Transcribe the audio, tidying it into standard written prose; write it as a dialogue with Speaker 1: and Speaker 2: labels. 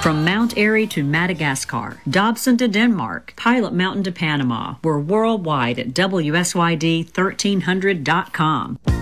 Speaker 1: From Mount Airy to Madagascar, Dobson to Denmark, Pilot Mountain to Panama. We're worldwide at WSYD1300.com.